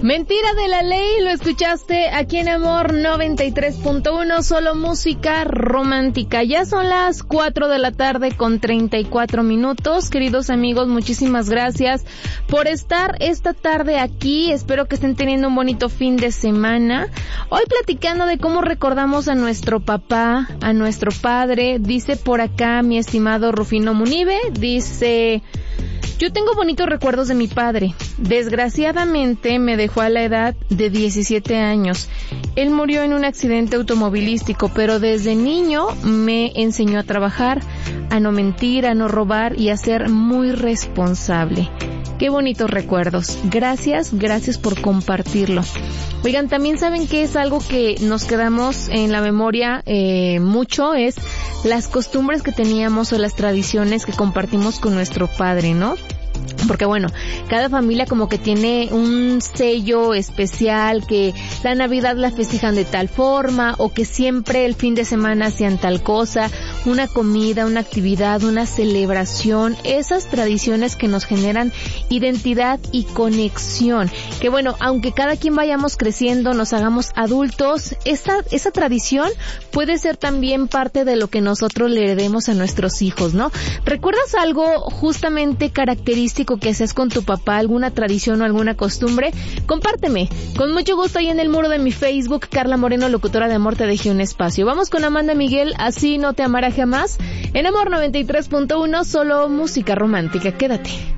Mentira de la ley, lo escuchaste aquí en Amor 93.1, solo música romántica. Ya son las 4 de la tarde con 34 minutos. Queridos amigos, muchísimas gracias por estar esta tarde aquí. Espero que estén teniendo un bonito fin de semana. Hoy platicando de cómo recordamos a nuestro papá, a nuestro padre. Dice por acá mi estimado Rufino Munive, dice... Yo tengo bonitos recuerdos de mi padre. Desgraciadamente me dejó a la edad de 17 años. Él murió en un accidente automovilístico, pero desde niño me enseñó a trabajar, a no mentir, a no robar y a ser muy responsable. Qué bonitos recuerdos. Gracias por compartirlo. Oigan, también saben que es algo que nos quedamos en la memoria mucho, es las costumbres que teníamos o las tradiciones que compartimos con nuestro padre, ¿no? Porque bueno, cada familia como que tiene un sello especial, que la Navidad la festejan de tal forma, o que siempre el fin de semana hacían tal cosa, una comida, una actividad, una celebración, esas tradiciones que nos generan identidad y conexión. Que bueno, aunque cada quien vayamos creciendo, nos hagamos adultos, esa tradición puede ser también parte de lo que nosotros le heredemos a nuestros hijos, ¿no? ¿Recuerdas algo justamente característico que haces con tu papá, alguna tradición o alguna costumbre? Compárteme. Con mucho gusto ahí en el muro de mi Facebook, Carla Moreno, locutora de Amor, te dejé un espacio. Vamos con Amanda Miguel, Así no te amará jamás. En Amor 93.1, solo música romántica. Quédate.